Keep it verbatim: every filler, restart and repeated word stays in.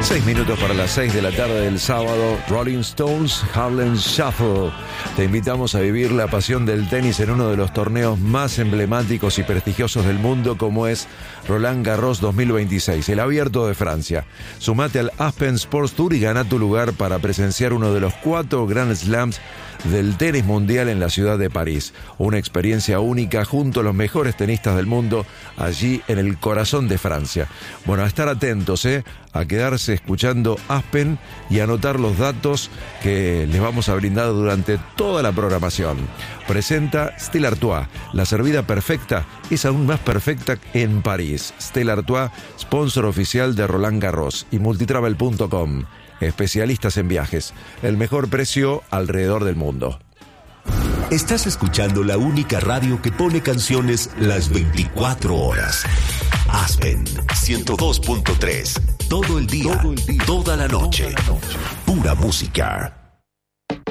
Seis minutos para las seis de la tarde del sábado. Rolling Stones, Harlem Shuffle. Te invitamos a vivir la pasión del tenis en uno de los torneos más emblemáticos y prestigiosos del mundo, como es Roland Garros dos mil veintiséis, el Abierto de Francia. Sumate al Aspen Sports Tour y gana tu lugar para presenciar uno de los cuatro Grand Slams del tenis mundial en la ciudad de París. Una experiencia única junto a los mejores tenistas del mundo, allí en el corazón de Francia. Bueno, a estar atentos, ¿eh? a quedarse escuchando Aspen y anotar los datos que les vamos a brindar durante toda la programación. Presenta Stella Artois. La servida perfecta es aún más perfecta en París. Stella Artois, sponsor oficial de Roland Garros y multitravel punto com. Especialistas en viajes. El mejor precio alrededor del mundo. Estás escuchando la única radio que pone canciones las veinticuatro horas. Aspen ciento dos punto tres. Todo el día, todo el día, toda la noche. Toda la noche. Pura música.